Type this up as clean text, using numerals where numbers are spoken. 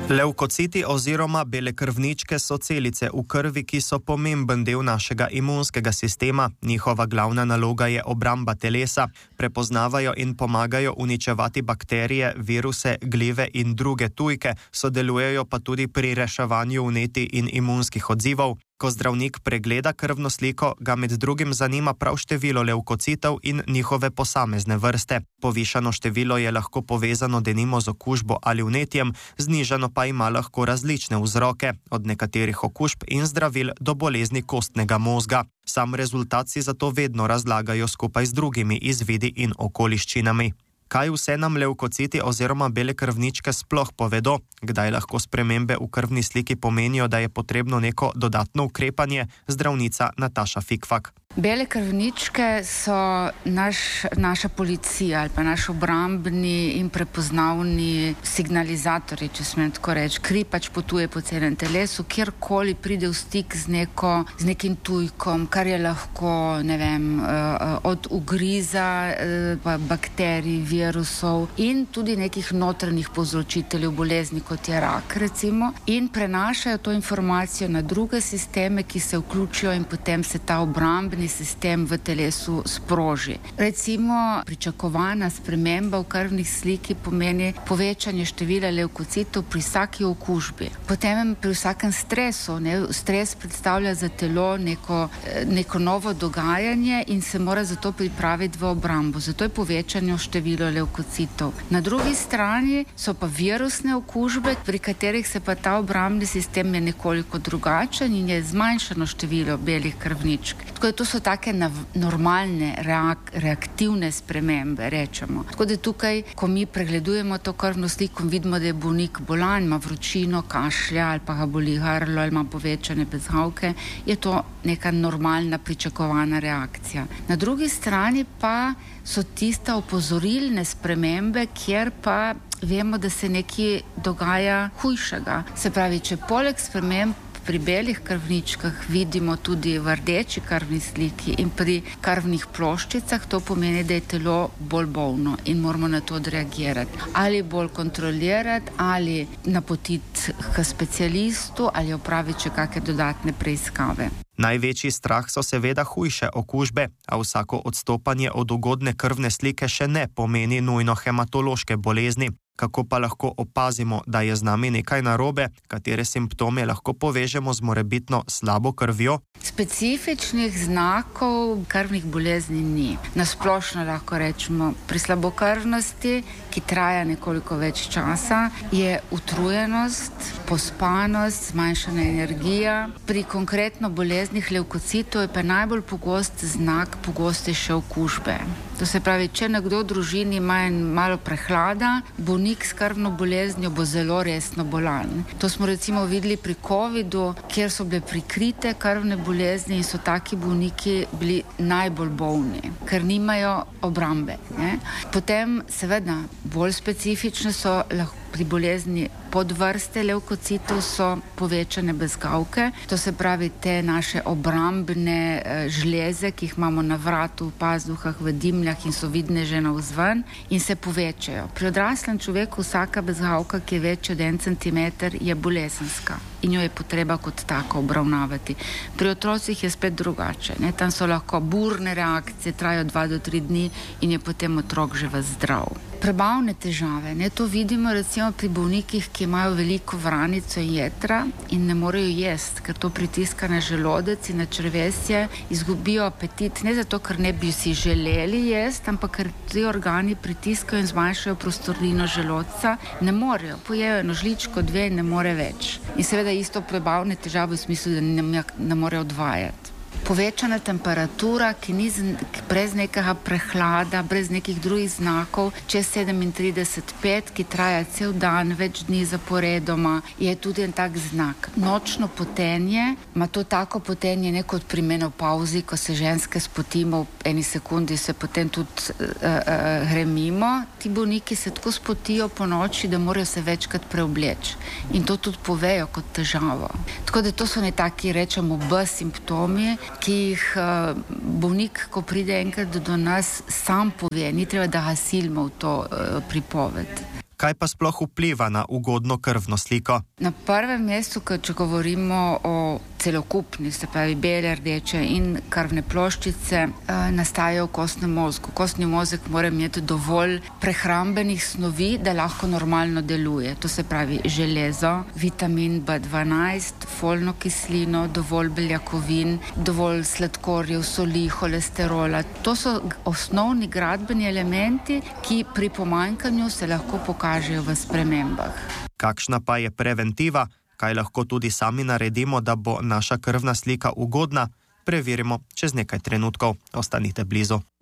Levkociti oziroma bele krvničke so celice v krvi, ki so pomemben del našega imunskega sistema. Njihova glavna naloga je obramba telesa, prepoznavajo in pomagajo uničevati bakterije, viruse, glive in druge tujke, sodelujejo pa tudi pri reševanju vnetij in imunskih odzivov. Ko zdravnik pregleda krvno sliko, ga med drugim zanima prav število levkocitov in njihove posamezne vrste. Povišano število je lahko povezano denimo z okužbo ali vnetjem, znižano pa ima lahko različne vzroke, od nekaterih okužb in zdravil do bolezni kostnega možga. Sam rezultat si zato vedno razlagajo skupaj z drugimi izvidi in okoliščinami. Kaj vse nam levkociti oziroma bele krvničke sploh povedo? Kdaj lahko spremembe v krvni sliki pomenijo, da je potrebno neko dodatno ukrepanje? Zdravnica Nataša Fikfak. Bele krvničke so naša policija ali pa naš obrambni in prepoznavni signalizatorji, če smem tako reči. Kri pač potuje po celem telesu, kjerkoli pride v stik z nekim tujkom, kar je lahko, od ugriza, bakterij, virusov in tudi nekih notranjih povzročiteljev bolezni, kot je rak, recimo, in prenašajo to informacijo na druge sisteme, ki se vključijo in potem se ta obrambni sistem v telesu sproži. Recimo, pričakovana sprememba v krvni sliki pomeni povečanje števila levkocitov pri vsaki okužbi. Potem pri vsakem stresu. Stres predstavlja za telo neko novo dogajanje in se mora zato pripraviti v obrambo. Zato je povečanje število levkocitov. Na drugi strani so pa virusne okužbe, pri katerih se pa ta obrambni sistem je nekoliko drugačen in je zmanjšano število belih krvničk. Tako da to so take normalne, reaktivne spremembe, rečemo. Tako da tukaj, ko mi pregledujemo to krvno sliko, vidimo, da je bolnik bolan, ima vročino, kašlja ali pa ga boli grlo ali ima povečane bezgavke, je to neka normalna, pričakovana reakcija. Na drugi strani pa so tiste opozorilne spremembe, kjer pa vemo, da se nekaj dogaja hujšega. Se pravi, če poleg sprememb pri belih krvničkah vidimo tudi v rdeči krvni sliki in pri krvnih ploščicah, to pomeni, da je telo bolj bolno in moramo na to odreagirati. Ali bolj kontrolirati, ali napotiti k specialistu, ali opraviti še kakšne dodatne preiskave. Največji strah so seveda hujše okužbe, a vsako odstopanje od ugodne krvne slike še ne pomeni nujno hematološke bolezni. Kako pa lahko opazimo, da je z nami nekaj narobe, katere simptome lahko povežemo z morebitno slabo krvjo? Specifičnih znakov krvnih bolezni ni. Na splošno lahko rečemo, pri slabokrvnosti, ki traja nekoliko več časa, je utrujenost, pospanost, zmanjšana energija. Pri konkretno boleznih levkocitov je pa najbolj pogost znak pogostejše okužbe. To se pravi, če nekdo v družini ima malo prehlada, bolnik s krvno boleznijo bo zelo resno bolan. To smo recimo videli pri covidu, kjer so bile prikrite krvne bolezni in so taki bolniki bili najbolj bolni, ker nimajo obrambe. Potem seveda bolj specifične so lahko pri bolezni podvrste levkocitov so povečane bezgavke, to se pravi te naše obrambne žleze, ki jih imamo na vratu, v pazduhah, v dimljah in so vidne že navzven in se povečajo. Pri odraslem človeku vsaka bezgavka, ki je večja od 1 centimeter, je bolezenska in jo je potreba kot tako obravnavati. Pri otrocih je spet drugače. Tam so lahko burne reakcije, trajajo 2 do 3 dni in je potem otrok že zdrav. Prebavne težave. To vidimo recimo pri bolnikih, ki imajo veliko vranico in jetra in ne morejo jesti, ker to pritiska na želodec in na črevesje, izgubijo apetit, ne zato, ker ne bi si želeli jesti, ampak ker ti organi pritiskajo in zmanjšajo prostornino želodca, ne morejo, pojejo eno žličko, 2 in ne more več. In seveda isto prebavne težave v smislu, da ne more odvajati. Povečana temperatura, ki ni brez nekega prehlada, brez nekih drugih znakov, čez 37,5, ki traja cel dan, več dni zaporedoma, je tudi en tak znak. Nočno potenje, ima to tako potenje ne kot pri menopavzi, ko se ženske spotimo, v eni sekundi se potem tudi gremimo. Ti bolniki se tako spotijo po noči, da morajo se večkrat preobleči. In to tudi povejo kot težavo. Tako da to so neki, rečemo, simptomi, ki jih bolnik, ko pride enkrat do nas, sam pove, ni treba, da ga silimo v to pripoved. Kaj pa sploh vpliva na ugodno krvno sliko? Na prvem mestu, če govorimo o celokupni, se pravi bele, rdeče in krvne ploščice, nastajajo v kostnem mozgu. Kostni mozeg mora imeti dovolj prehrambenih snovi, da lahko normalno deluje. To se pravi železo, vitamin B12, folno kislino, dovolj beljakovin, dovolj sladkorjev, soli, holesterola. To so osnovni gradbeni elementi, ki pri pomanjkanju se lahko pokažejo v spremembah. Kakšna pa je preventiva? Kaj lahko tudi sami naredimo, da bo naša krvna slika ugodna? Preverimo čez nekaj trenutkov. Ostanite blizu.